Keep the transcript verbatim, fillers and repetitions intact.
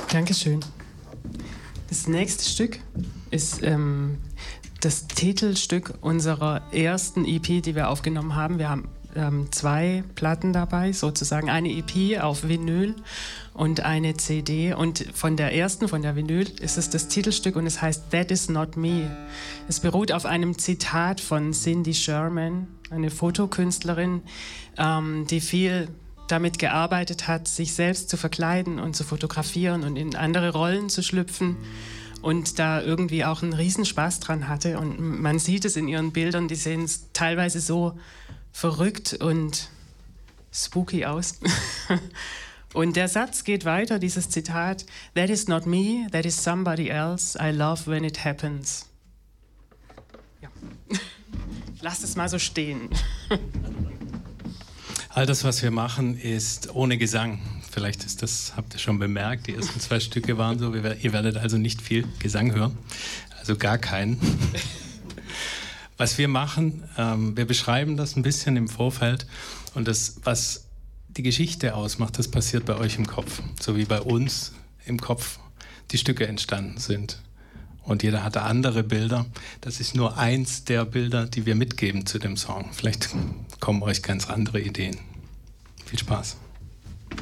Dankeschön. Das nächste Stück ist ähm, das Titelstück unserer ersten E P, die wir aufgenommen haben. Wir haben ähm, zwei Platten dabei, sozusagen eine E P auf Vinyl und eine C D. Und von der ersten, von der Vinyl, ist es das Titelstück und es heißt That Is Not Me. Es beruht auf einem Zitat von Cindy Sherman, eine Fotokünstlerin, ähm, die viel damit gearbeitet hat, sich selbst zu verkleiden und zu fotografieren und in andere Rollen zu schlüpfen und da irgendwie auch einen Riesenspaß dran hatte. Und man sieht es in ihren Bildern, die sehen teilweise so verrückt und spooky aus. Und der Satz geht weiter, dieses Zitat: That is not me, that is somebody else. I love when it happens. Ja. Ich lasse es mal so stehen. All das, was wir machen, ist ohne Gesang. Vielleicht ist das, habt ihr schon bemerkt, die ersten zwei Stücke waren so. Ihr werdet also nicht viel Gesang hören, also gar keinen. Was wir machen, ähm, wir beschreiben das ein bisschen im Vorfeld und das, was die Geschichte ausmacht, das passiert bei euch im Kopf, so wie bei uns im Kopf die Stücke entstanden sind. Und jeder hatte andere Bilder. Das ist nur eins der Bilder, die wir mitgeben zu dem Song. Vielleicht kommen euch ganz andere Ideen. Viel Spaß.